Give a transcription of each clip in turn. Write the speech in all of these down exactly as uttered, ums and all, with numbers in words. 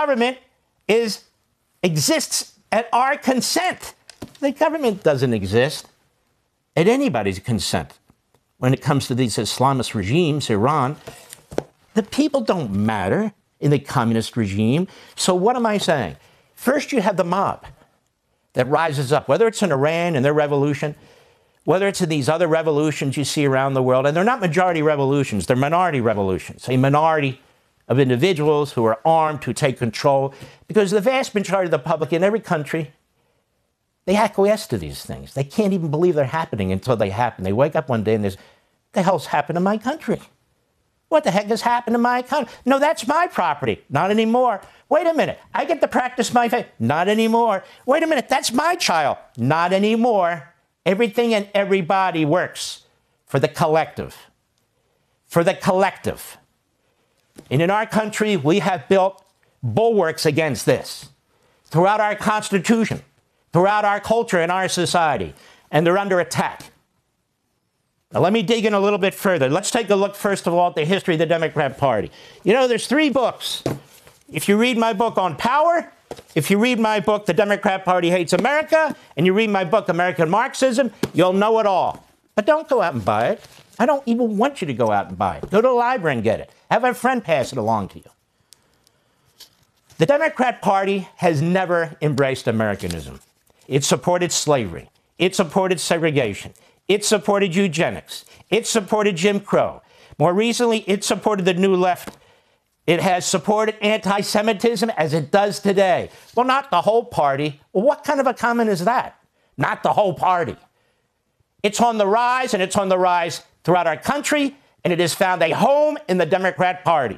government is exists at our consent. The government doesn't exist at anybody's consent. When it comes to these Islamist regimes, Iran, the people don't matter in the communist regime. So what am I saying? First, you have the mob that rises up, whether it's in Iran and their revolution, whether it's in these other revolutions you see around the world. And they're not majority revolutions, they're minority revolutions. A minority of individuals who are armed, who take control, because the vast majority of the public in every country, they acquiesce to these things. They can't even believe they're happening until they happen. They wake up one day and there's, what the hell's happened in my country? What the heck has happened in my country? No, that's my property. Not anymore. Wait a minute. I get to practice my faith. Not anymore. Wait a minute. That's my child. Not anymore. Everything and everybody works for the collective. For the collective. And in our country, we have built bulwarks against this throughout our Constitution, throughout our culture and our society, and they're under attack. Now, let me dig in a little bit further. Let's take a look, first of all, at the history of the Democrat Party. You know, there's three books. If you read my book on power, if you read my book, The Democrat Party Hates America, and you read my book, American Marxism, you'll know it all. But don't go out and buy it. I don't even want you to go out and buy it. Go to the library and get it. Have a friend pass it along to you. The Democrat Party has never embraced Americanism. It supported slavery. It supported segregation. It supported eugenics. It supported Jim Crow. More recently, it supported the New Left. It has supported anti-Semitism as it does today. Well, not the whole party. Well, what kind of a comment is that? Not the whole party. It's on the rise, and it's on the rise throughout our country, and it has found a home in the Democrat Party.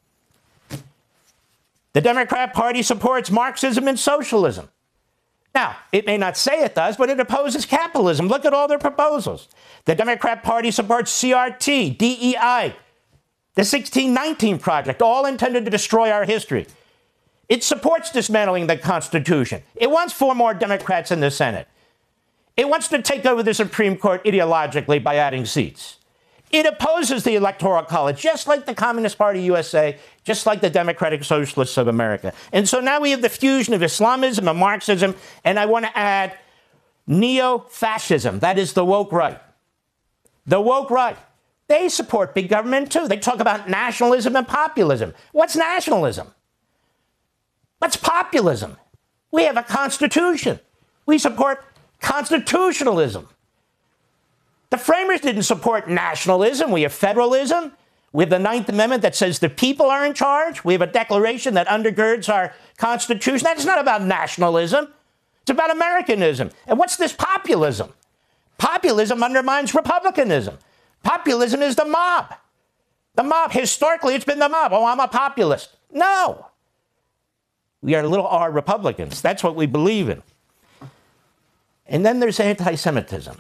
The Democrat Party supports Marxism and socialism. Now, it may not say it does, but it opposes capitalism. Look at all their proposals. The Democrat Party supports C R T, D E I, the sixteen nineteen Project, all intended to destroy our history. It supports dismantling the Constitution. It wants four more Democrats in the Senate. It wants to take over the Supreme Court ideologically by adding seats. It opposes the Electoral College, just like the Communist Party U S A, just like the Democratic Socialists of America. And so now we have the fusion of Islamism and Marxism, and I want to add neo-fascism. That is the woke right. The woke right. They support big government, too. They talk about nationalism and populism. What's nationalism? What's populism? We have a constitution. We support constitutionalism. The framers didn't support nationalism. We have federalism. We have the Ninth Amendment that says the people are in charge. We have a declaration that undergirds our Constitution. That's not about nationalism. It's about Americanism. And what's this populism? Populism undermines republicanism. Populism is the mob. The mob, historically, it's been the mob. Oh, I'm a populist. No. We are little r Republicans. That's what we believe in. And then there's anti-Semitism.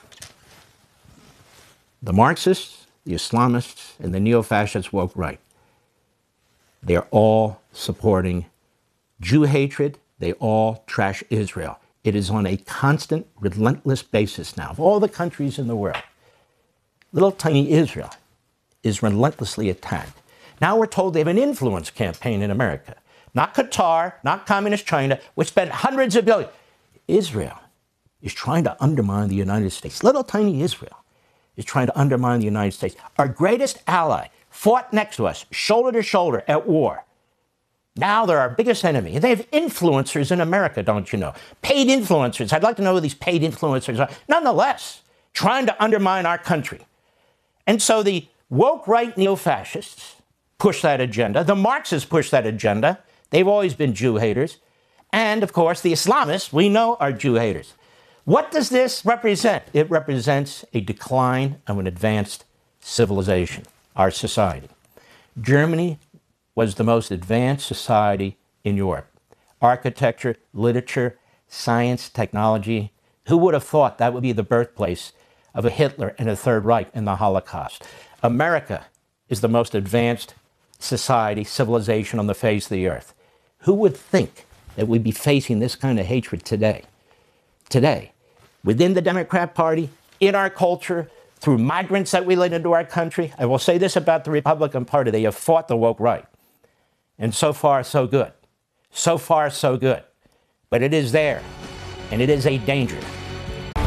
The Marxists, the Islamists, and the neo-fascists woke right. They're all supporting Jew hatred. They all trash Israel. It is on a constant, relentless basis now. Of all the countries in the world, little tiny Israel is relentlessly attacked. Now we're told they have an influence campaign in America. Not Qatar, not communist China, which spent hundreds of billions. Israel is trying to undermine the United States. Little tiny Israel is trying to undermine the United States. Our greatest ally fought next to us, shoulder to shoulder at war. Now they're our biggest enemy. And they have influencers in America, don't you know? Paid influencers. I'd like to know who these paid influencers are. Nonetheless, trying to undermine our country. And so the woke right neo-fascists push that agenda. The Marxists push that agenda. They've always been Jew haters. And, of course, the Islamists, we know, are Jew haters. What does this represent? It represents a decline of an advanced civilization, our society. Germany was the most advanced society in Europe. Architecture, literature, science, technology. Who would have thought that would be the birthplace of a Hitler and a Third Reich in the Holocaust? America is the most advanced society, civilization on the face of the earth. Who would think that we'd be facing this kind of hatred today? Today, within the Democrat Party, in our culture, through migrants that we let into our country. I will say this about the Republican Party. They have fought the woke right. And so far, so good. So far, so good. But it is there, and it is a danger.